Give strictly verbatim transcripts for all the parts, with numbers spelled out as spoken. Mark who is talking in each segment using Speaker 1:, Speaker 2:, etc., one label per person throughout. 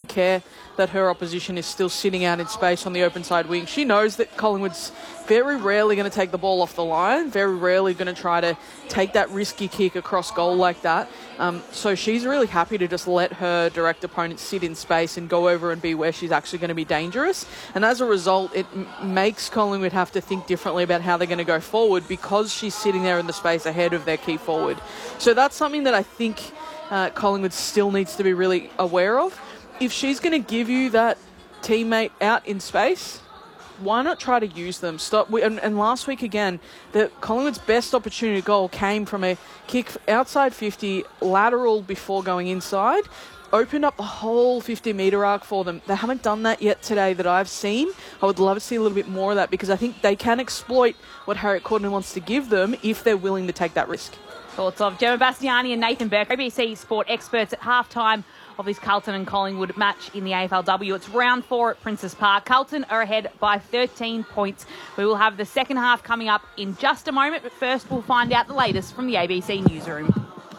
Speaker 1: care that her opposition is still sitting out in space on the open side wing. She knows that Collingwood's very rarely going to take the ball off the line, very rarely going to try to take that risky kick across goal like that. Um, so she's really happy to just let her direct opponent sit in space and go over and be where she's actually going to be dangerous. And as a result, it m- makes Collingwood have to think differently about how they're going to go forward because she's sitting there in the space ahead of their key forward. So that's something that I think uh, Collingwood still needs to be really aware of. If she's going to give you that teammate out in space, why not try to use them? Stop. And, and last week again, the Collingwood's best opportunity goal came from a kick outside fifty, lateral before going inside, opened up the whole fifty metre arc for them. They haven't done that yet today that I've seen. I would love to see a little bit more of that because I think they can exploit what Harriet Corden wants to give them if they're willing to take that risk.
Speaker 2: Thoughts of Gemma Bastiani and Nathan Burke, A B C Sport experts at halftime of this Carlton and Collingwood match in the A F L W. It's round four at Princes Park. Carlton are ahead by thirteen points. We will have the second half coming up in just a moment, but first we'll find out the latest from the A B C newsroom.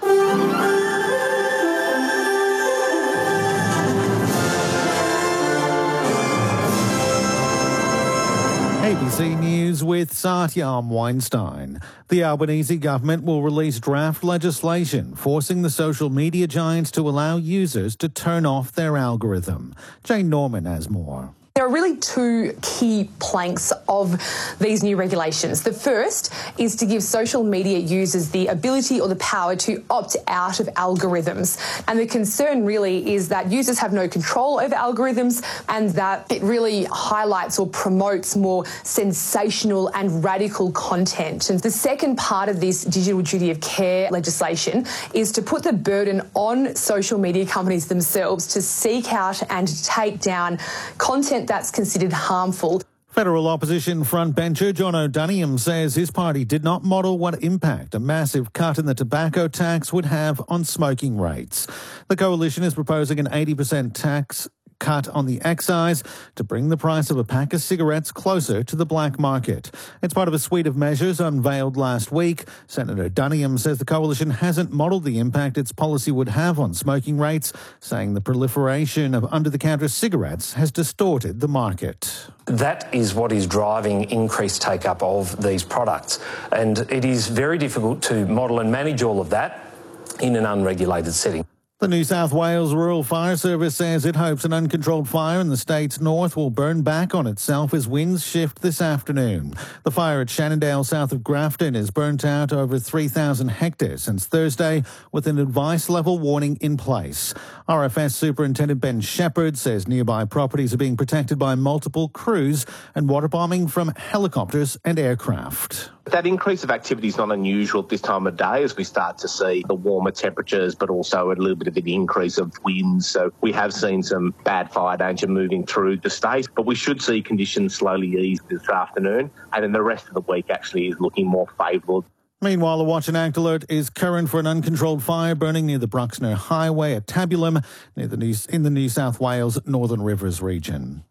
Speaker 3: A B C News with Satyam Weinstein. The Albanese government will release draft legislation forcing the social media giants to allow users to turn off their algorithm. Jane Norman has more.
Speaker 4: There are really two key planks of these new regulations. The first is to give social media users the ability or the power to opt out of algorithms. And the concern really is that users have no control over algorithms and that it really highlights or promotes more sensational and radical content. And the second part of this digital duty of care legislation is to put the burden on social media companies themselves to seek out and take down content that's considered harmful.
Speaker 3: Federal opposition frontbencher John O'Doniam says his party did not model what impact a massive cut in the tobacco tax would have on smoking rates. The coalition is proposing an eighty percent tax cut on the excise to bring the price of a pack of cigarettes closer to the black market. It's part of a suite of measures unveiled last week. Senator Duniam says the coalition hasn't modelled the impact its policy would have on smoking rates, saying the proliferation of under-the-counter cigarettes has distorted the market.
Speaker 5: That is what is driving increased take-up of these products. And it is very difficult to model and manage all of that in an unregulated setting.
Speaker 3: The New South Wales Rural Fire Service says it hopes an uncontrolled fire in the state's north will burn back on itself as winds shift this afternoon. The fire at Shannondale, south of Grafton, has burnt out over three thousand hectares since Thursday, with an advice level warning in place. R F S Superintendent Ben Shepherd says nearby properties are being protected by multiple crews and water bombing from helicopters and aircraft.
Speaker 6: That increase of activity is not unusual at this time of day as we start to see the warmer temperatures, but also a little bit of an increase of winds. So we have seen some bad fire danger moving through the state, but we should see conditions slowly ease this afternoon. And then the rest of the week actually is looking more favourable.
Speaker 3: Meanwhile, a watch and act alert is current for an uncontrolled fire burning near the Bruxner Highway at Tabulum, near the New, in the New South Wales Northern Rivers region.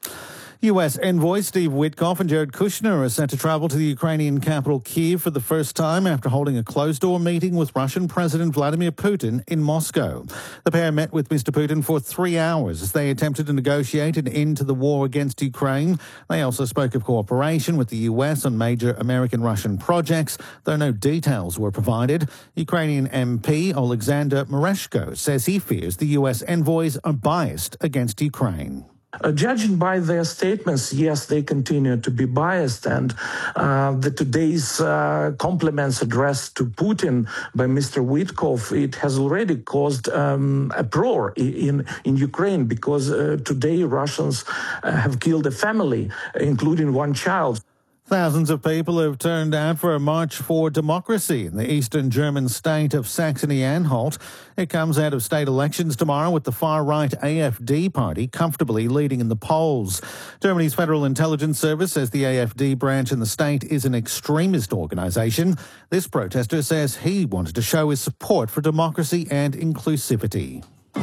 Speaker 3: U S envoy Steve Witkoff and Jared Kushner are set to travel to the Ukrainian capital Kyiv for the first time after holding a closed-door meeting with Russian President Vladimir Putin in Moscow. The pair met with Mister Putin for three hours as they attempted to negotiate an end to the war against Ukraine. They also spoke of cooperation with the U S on major American-Russian projects, though no details were provided. Ukrainian M P Alexander Mereshko says he fears the U S envoys are biased against Ukraine.
Speaker 7: Uh, judging by their statements, yes, they continue to be biased, and uh, the today's uh, compliments addressed to Putin by Mister Witkoff, it has already caused um, uproar in in Ukraine because uh, today Russians uh, have killed a family, including one child.
Speaker 3: Thousands of people have turned out for a march for democracy in the eastern German state of Saxony-Anhalt. It comes out of state elections tomorrow with the far-right A F D party comfortably leading in the polls. Germany's Federal Intelligence Service says the A F D branch in the state is an extremist organisation. This protester says he wanted to show his support for democracy and inclusivity.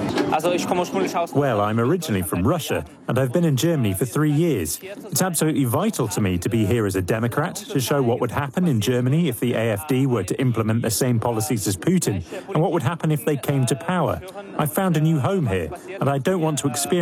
Speaker 8: Well, I'm originally from Russia, and I've been in Germany for three years. It's absolutely vital to me to be here as a Democrat to show what would happen in Germany if the A F D were to implement the same policies as Putin, and what would happen if they came to power. I've found a new home here, and I don't want to experience